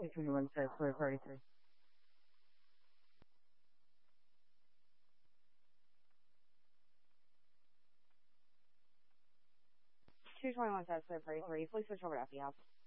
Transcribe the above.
221 says for party 3. 221 says for party 3. Please switch over to FE House.